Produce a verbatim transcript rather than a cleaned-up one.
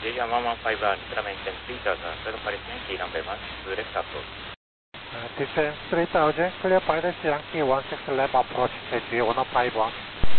J one one one fiveはSacramento three thousand, Toyota Paris Yankee runway one six left approach. Uh, descent three thousand, clear Paris Yankee one six left approach, J one one five one.